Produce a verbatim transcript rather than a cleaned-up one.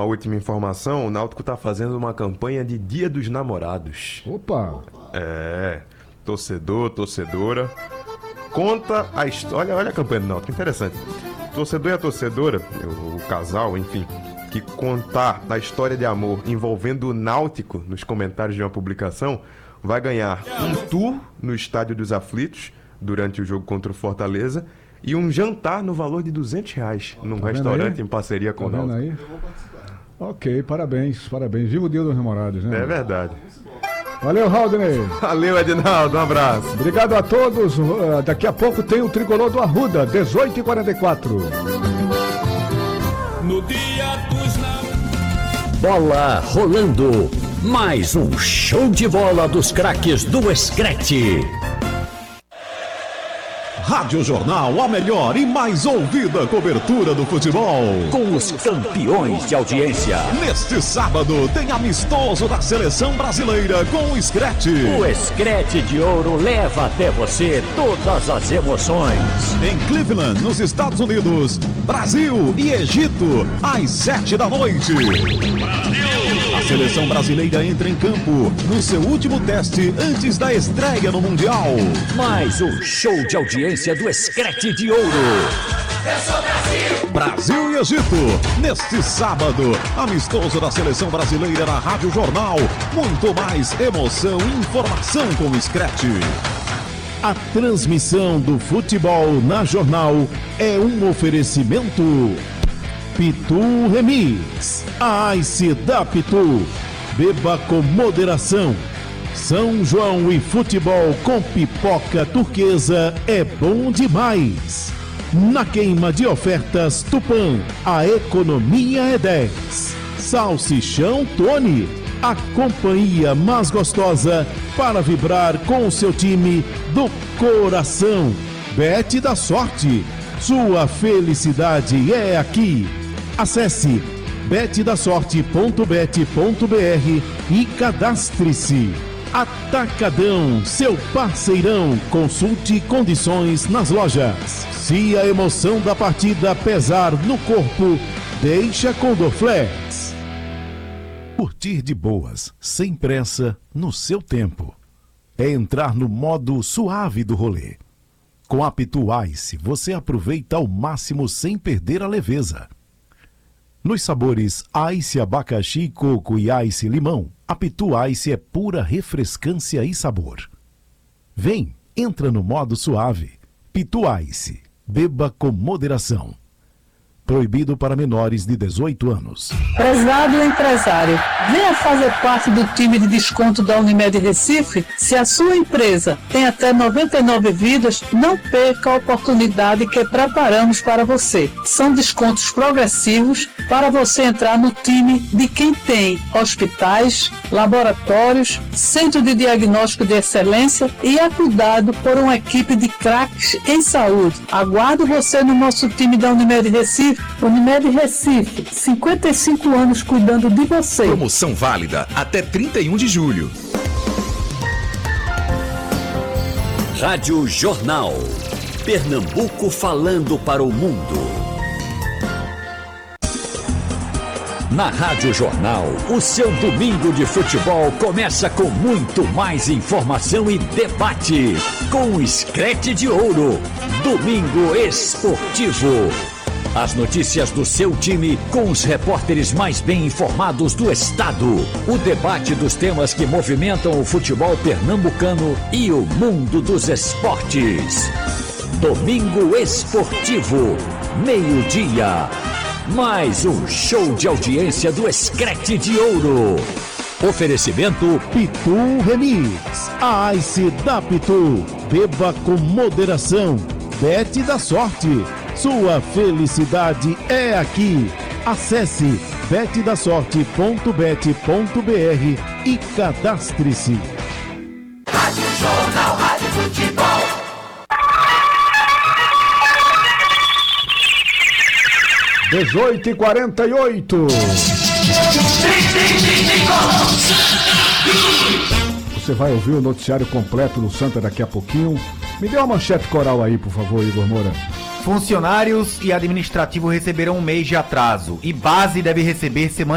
última informação, o Náutico está fazendo uma campanha de Dia dos Namorados. Opa! É, torcedor, torcedora, conta a história, olha a campanha do Náutico, interessante. Torcedor e a torcedora, o, o casal, enfim, que contar a história de amor envolvendo o Náutico nos comentários de uma publicação, vai ganhar um tour no Estádio dos Aflitos durante o jogo contra o Fortaleza e um jantar no valor de duzentos reais num tá restaurante em parceria com tá o Náutico. Aí? Ok, parabéns, parabéns. Viva o Dia dos Namorados, né? É verdade. Valeu, Haldney. Valeu, Edinaldo, um abraço. Obrigado a todos. Uh, daqui a pouco tem o Tricolor do Arruda, dezoito e quarenta e quatro. No dia dos namorados. Bola rolando. Mais um show de bola dos craques do Screte. Rádio Jornal, a melhor e mais ouvida cobertura do futebol. Com os campeões de audiência. Neste sábado tem amistoso da Seleção Brasileira com o Screte. O Screte de Ouro leva até você todas as emoções. Em Cleveland, nos Estados Unidos, Brasil e Egito, às sete da noite. A Seleção Brasileira entra em campo no seu último teste antes da estreia no Mundial. Mais um show de audiência do Screte de Ouro. Eu sou Brasil! Brasil e Egito, neste sábado, amistoso da Seleção Brasileira na Rádio Jornal. Muito mais emoção e informação com o Screte. A transmissão do futebol na Jornal é um oferecimento Pitu Remix, a Ice da Pitu. Beba com moderação. São João e futebol com pipoca turquesa é bom demais. Na queima de ofertas Tupã, a economia é dez. Salsichão Tony, a companhia mais gostosa para vibrar com o seu time do coração. Bet da Sorte, sua felicidade é aqui. Acesse bet da sorte ponto bet ponto br e cadastre-se. Atacadão, seu parceirão. Consulte condições nas lojas. Se a emoção da partida pesar no corpo, deixa com Dorflex. Curtir de boas, sem pressa, no seu tempo. É entrar no modo suave do rolê. Com a Pitu Ice, você aproveita ao máximo sem perder a leveza. Nos sabores Ice Abacaxi, Coco e Ice Limão, a Pitu Ice é pura refrescância e sabor. Vem, entra no modo suave. Pitu Ice, beba com moderação. Proibido para menores de dezoito anos. Prezado empresário, venha fazer parte do time de desconto da Unimed Recife. Se a sua empresa tem até noventa e nove vidas, não perca a oportunidade que preparamos para você. São descontos progressivos para você entrar no time de quem tem hospitais, laboratórios, centro de diagnóstico de excelência e é cuidado por uma equipe de craques em saúde. Aguardo você no nosso time da Unimed Recife. Unimed Recife, cinquenta e cinco anos cuidando de você. Promoção válida até trinta e um de julho. Rádio Jornal. Pernambuco falando para o mundo. Na Rádio Jornal, o seu domingo de futebol começa com muito mais informação e debate. Com o Screte de Ouro. Domingo Esportivo. As notícias do seu time com os repórteres mais bem informados do estado. O debate dos temas que movimentam o futebol pernambucano e o mundo dos esportes. Domingo Esportivo, meio-dia. Mais um show de audiência do Screte de Ouro. Oferecimento Pitu Remix, a Ice da Pitu. Beba com moderação. Bet da Sorte. Sua felicidade é aqui. Acesse bet da sorte ponto bet ponto br e cadastre-se. Rádio Jornal, Rádio Futebol. dezoito e quarenta e oito. Você vai ouvir o noticiário completo do Santa daqui a pouquinho. Me dê uma manchete coral aí, por favor, Igor Moura. Funcionários e administrativo receberão um mês de atraso e base deve receber semana